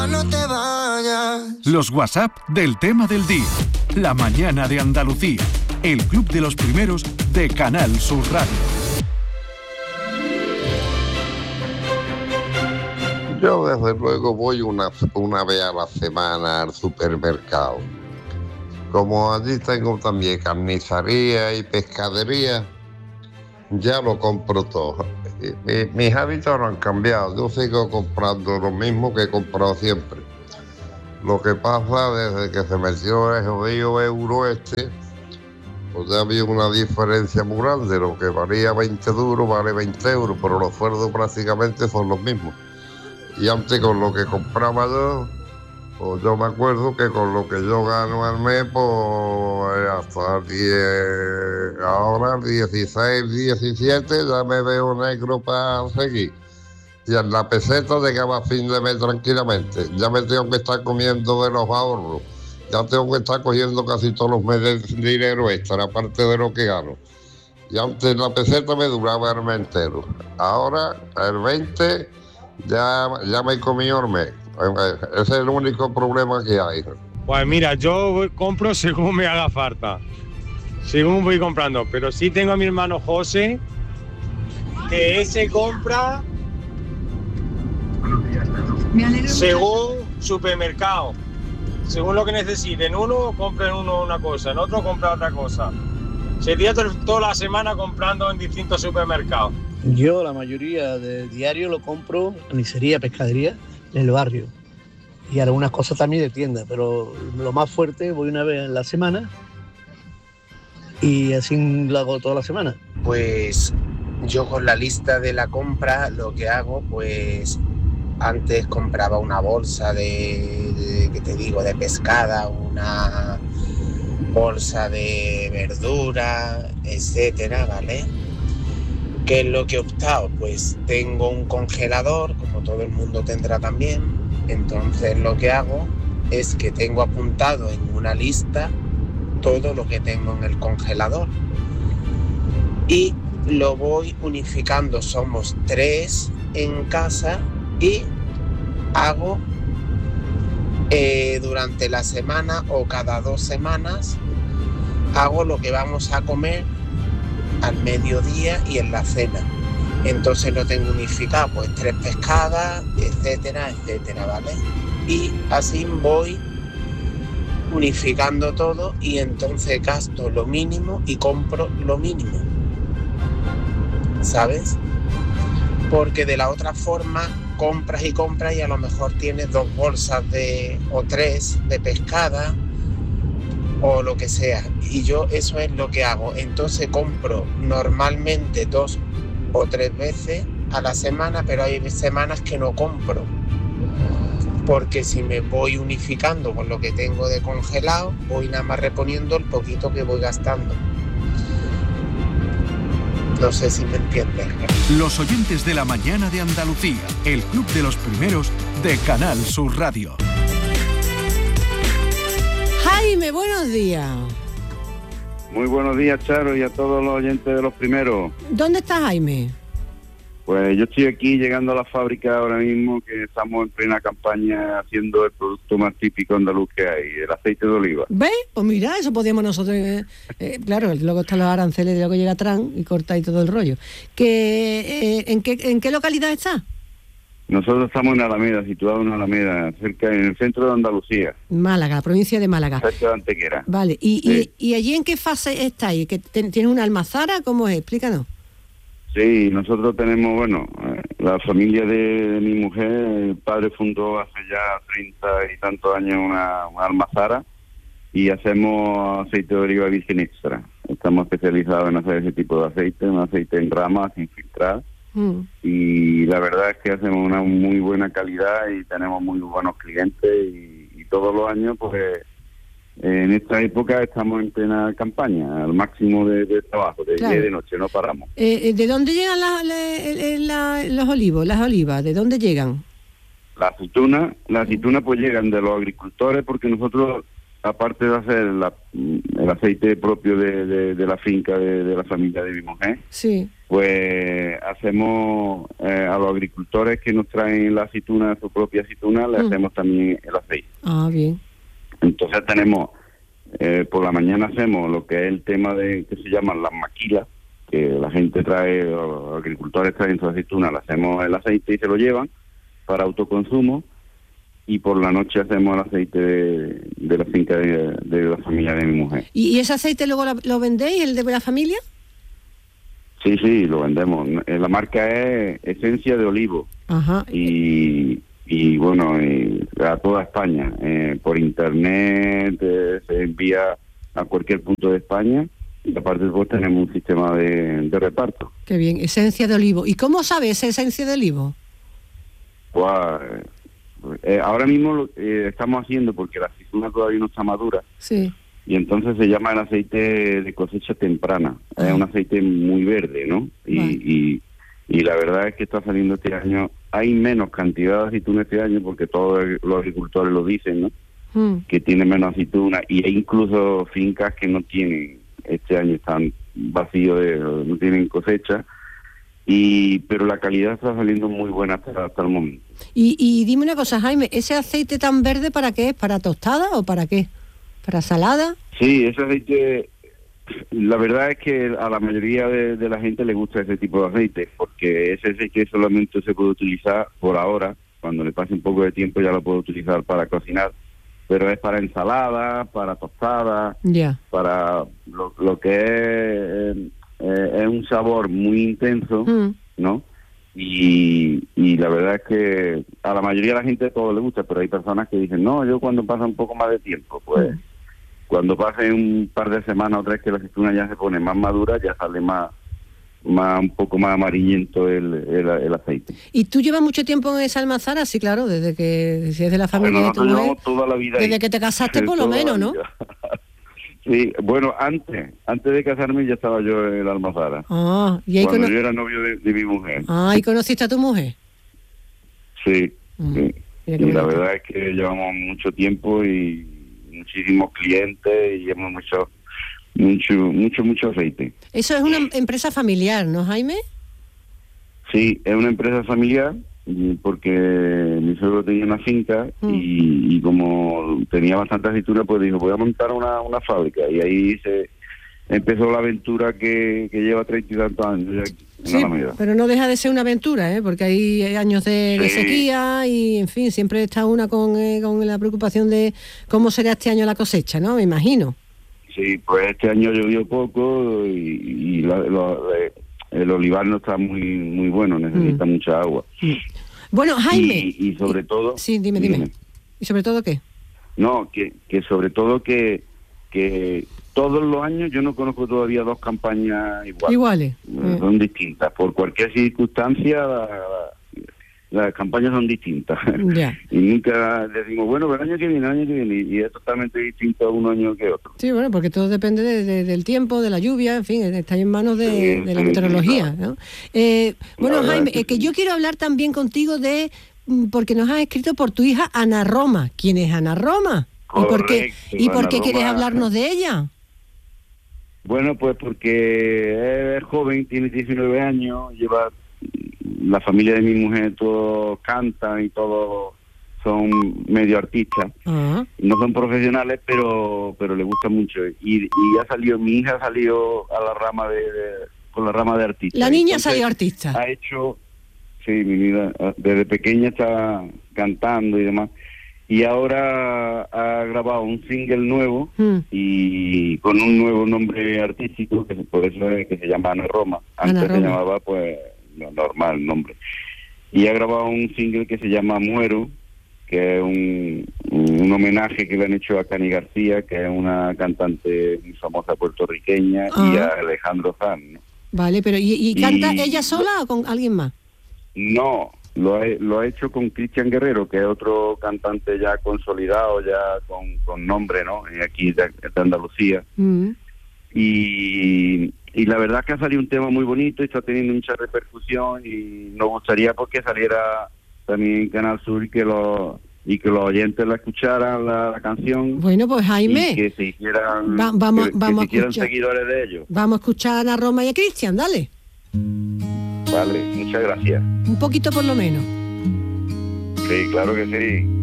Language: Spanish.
No te vayas. Los WhatsApp del tema del día. La mañana de Andalucía. El club de los primeros de Canal Sur Radio. Yo desde luego voy una vez a la semana al supermercado. Como allí tengo también carnicería y pescadería, ya lo compro todo. Mis hábitos no han cambiado, yo sigo comprando lo mismo que he comprado siempre. Lo que pasa desde que se metió el jodido euro pues ya había una diferencia muy grande. Lo que valía 20 duros vale 20 euros, pero los sueldos prácticamente son los mismos. Y antes con lo que compraba yo, pues yo me acuerdo que con lo que yo gano al mes, pues hasta 10, ahora 16, 17, ya me veo negro para seguir. Y en la peseta llegaba a fin de mes tranquilamente. Ya me tengo que estar comiendo de los ahorros. Ya tengo que estar cogiendo casi todos los meses dinero extra, aparte de lo que gano. Y antes la peseta me duraba el mes entero. Ahora, el 20, ya me he comido el mes. Ese es el único problema que hay. Pues mira, yo compro según me haga falta, según voy comprando. Pero sí tengo a mi hermano José, que ese compra según supermercado. Según lo que necesiten. Uno compra en uno una cosa, en otro compra otra cosa. Se tira toda la semana comprando en distintos supermercados. Yo la mayoría del diario lo compro en carnicería, pescadería, en el barrio. Y algunas cosas también de tienda, pero lo más fuerte voy una vez en la semana y así lo hago toda la semana. Pues yo con la lista de la compra lo que hago, pues antes compraba una bolsa ¿qué te digo?, de pescada, una bolsa de verdura, etcétera, ¿vale? ¿Qué es lo que he optado? Pues tengo un congelador, como todo el mundo tendrá también. Entonces lo que hago es que tengo apuntado en una lista todo lo que tengo en el congelador y lo voy unificando. Somos 3 en casa y hago durante la semana o cada 2 semanas hago lo que vamos a comer al mediodía y en la cena. Entonces lo tengo unificado, pues 3 pescadas, etcétera, etcétera, ¿vale? Y así voy unificando todo y entonces gasto lo mínimo y compro lo mínimo, ¿sabes? Porque de la otra forma compras y a lo mejor tienes 2 bolsas o 3 de pescada o lo que sea. Y yo eso es lo que hago. Entonces compro normalmente 2 o 3 veces a la semana, pero hay semanas que no compro. Porque si me voy unificando con lo que tengo de congelado, voy nada más reponiendo el poquito que voy gastando. No sé si me entiendes. Los oyentes de la mañana de Andalucía, el club de los primeros de Canal Sur Radio. Jaime, buenos días. Muy buenos días, Charo, y a todos los oyentes de los primeros. ¿Dónde está Jaime? Pues yo estoy aquí llegando a la fábrica ahora mismo, que estamos en plena campaña haciendo el producto más típico andaluz que hay, el aceite de oliva. ¿Ves? Pues mira, eso podíamos nosotros... claro, luego están los aranceles, luego llega Trump y corta ahí todo el rollo. ¿En qué localidad está? Nosotros estamos en Alameda, situados en Alameda, cerca en el centro de Andalucía. Málaga, provincia de Málaga. Cerca de Antequera. Vale, ¿y allí en qué fase estáis? ¿Que tiene una almazara? ¿Cómo es? Explícanos. Sí, nosotros tenemos, la familia de mi mujer, el padre fundó hace ya 30 y tantos años una almazara y hacemos aceite de oliva virgen extra. Estamos especializados en hacer ese tipo de aceite, un aceite en rama, sin filtrar. Y la verdad es que hacemos una muy buena calidad y tenemos muy buenos clientes y todos los años, pues en esta época estamos en plena campaña, al máximo de trabajo, de día y de noche, no paramos. ¿De dónde llegan los olivos, las olivas? ¿De dónde llegan? Las aceitunas pues llegan de los agricultores, porque nosotros aparte de hacer el aceite propio de la finca de la familia de mi mujer, Sí. pues hacemos a los agricultores que nos traen la aceituna, su propia aceituna, le hacemos también el aceite. Ah, bien. Entonces tenemos, por la mañana hacemos lo que es el tema de que se llaman las maquilas, que la gente trae, los agricultores traen su aceituna, le hacemos el aceite y se lo llevan para autoconsumo, y por la noche hacemos el aceite de la finca de la familia de mi mujer. ¿Y ese aceite luego lo vendéis, el de la familia? Sí, lo vendemos. La marca es Esencia de Olivo. Ajá. Y bueno, a toda España. Por internet se envía a cualquier punto de España, y aparte pues tenemos un sistema de reparto. Qué bien, esencia de olivo. ¿Y cómo sabe esa esencia de olivo? Pues ahora mismo estamos haciendo, porque la aceituna todavía no está madura, Sí. y entonces se llama el aceite de cosecha temprana. Es un aceite muy verde, ¿no? Y la verdad es que está saliendo este año. Hay menos cantidad de aceituna este año, porque todos los agricultores lo dicen, ¿no? Que tiene menos aceituna, y hay incluso fincas que no tienen, este año están vacíos, no tienen cosecha, pero la calidad está saliendo muy buena hasta el momento. Y dime una cosa, Jaime, ¿ese aceite tan verde para qué es? ¿Para tostada o para qué? ¿Para salada? Sí, ese aceite, la verdad es que a la mayoría de la gente le gusta ese tipo de aceite, porque ese aceite solamente se puede utilizar por ahora. Cuando le pase un poco de tiempo ya lo puede utilizar para cocinar, pero es para ensalada, para tostada, para lo que es un sabor muy intenso, ¿no? Y la verdad es que a la mayoría de la gente todo le gusta, pero hay personas que dicen, no, yo cuando pasa un poco más de tiempo, pues cuando pase un par de semanas o tres que la aceituna ya se pone más madura, ya sale un poco más amarillento el aceite. ¿Y tú llevas mucho tiempo en esa almazara? Sí, claro, desde que, si es de la familia de tu mujer, toda la vida desde ahí. que te casaste por lo menos, ¿no? Sí, bueno, antes de casarme ya estaba yo en la almazara. Ah, y ahí cuando yo era novio de mi mujer. Ah, ¿y conociste a tu mujer? Sí, sí. Y la verdad es que llevamos mucho tiempo y muchísimos clientes, y hemos hecho mucho aceite. Eso es una empresa familiar, ¿no, Jaime? Sí, es una empresa familiar, porque mi suegro tenía una finca y como tenía bastante aceituna, pues dijo, voy a montar una fábrica, y ahí se empezó la aventura que lleva 30 y tantos años ya en Alameda. Pero no deja de ser una aventura, porque hay años de sequía y, en fin, siempre está una con la preocupación de cómo será este año la cosecha, ¿no? Me imagino. Sí, pues este año llovió poco y el olivar no está muy bueno, necesita mucha agua. Bueno, Jaime... Y sobre todo... Sí, dime. ¿Y sobre todo qué? No, que sobre todo que todos los años yo no conozco todavía dos campañas iguales. Son distintas. Por cualquier circunstancia, las campañas son distintas. Y nunca decimos, bueno, pero el año que viene, y es totalmente distinto a un año que otro. Sí, bueno, porque todo depende del tiempo, de la lluvia, en fin, está en manos de la meteorología, claro. ¿no? Bueno, Jaime, que yo quiero hablar también contigo porque nos has escrito por tu hija Ana Roma. ¿Quién es Ana Roma? Correcto, ¿Y por qué Ana quieres Roma. hablarnos de ella? Bueno, pues porque es joven, tiene 19 años, la familia de mi mujer, todos cantan y todos son medio artistas. No son profesionales, pero le gusta mucho. Y mi hija salió a la rama con la rama de artista. La niña salió artista. Ha hecho, sí, mi vida, desde pequeña está cantando y demás. Y ahora ha grabado un single nuevo y con un nuevo nombre artístico, que por eso es que se llama Ana Roma. Antes se llamaba, pues, normal el nombre. Y ha grabado un single que se llama Muero, que es un homenaje que le han hecho a Cani García, que es una cantante muy famosa puertorriqueña, y a Alejandro Sanz, ¿no? Vale, pero ¿y canta ella sola o con alguien más? No, lo ha hecho con Cristian Guerrero, que es otro cantante ya consolidado, ya con nombre, ¿no? Aquí de Andalucía. Y la verdad es que ha salido un tema muy bonito y está teniendo mucha repercusión, y nos gustaría porque saliera también en Canal Sur y que los y que los oyentes la escucharan la canción. Bueno, pues Jaime, y que se hicieran, vamos a hicieran escuchar. seguidores de ellos. Vamos a escuchar a Ana Roma y a Cristian, dale. Vale, muchas gracias. Un poquito por lo menos. Sí, claro que sí.